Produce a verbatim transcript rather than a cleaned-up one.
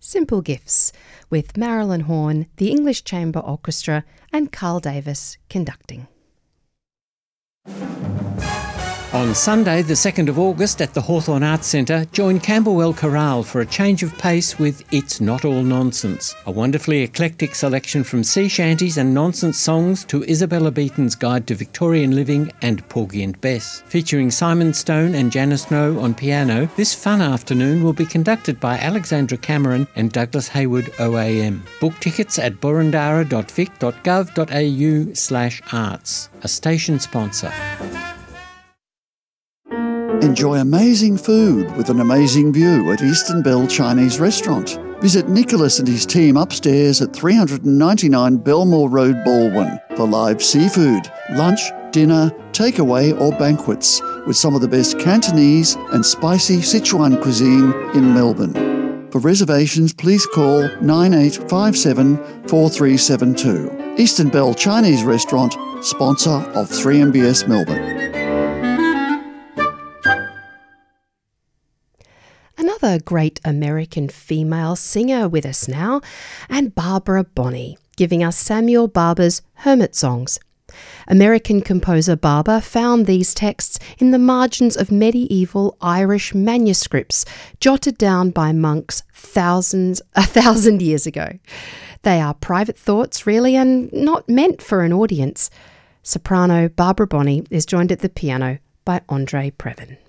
Simple Gifts, with Marilyn Horne, the English Chamber Orchestra and Carl Davis conducting. On Sunday, the second of August, at the Hawthorn Arts Centre, join Camberwell Chorale for a change of pace with It's Not All Nonsense, a wonderfully eclectic selection from sea shanties and nonsense songs to Isabella Beaton's Guide to Victorian Living and Porgy and Bess. Featuring Simon Stone and Janice Snow on piano, this fun afternoon will be conducted by Alexandra Cameron and Douglas Hayward O A M. Book tickets at burundara dot vic dot gov dot a u slash arts, a station sponsor. Enjoy amazing food with an amazing view at Eastern Bell Chinese Restaurant. Visit Nicholas and his team upstairs at three ninety-nine Belmore Road, Baldwin for live seafood, lunch, dinner, takeaway or banquets with some of the best Cantonese and spicy Sichuan cuisine in Melbourne. For reservations, please call nine eight five seven, four three seven two. Eastern Bell Chinese Restaurant, sponsor of three M B S Melbourne. Another great American female singer with us now, and Barbara Bonney, giving us Samuel Barber's Hermit Songs. American composer Barber found these texts in the margins of medieval Irish manuscripts jotted down by monks thousands, a thousand years ago. They are private thoughts, really, and not meant for an audience. Soprano Barbara Bonney is joined at the piano by Andre Previn.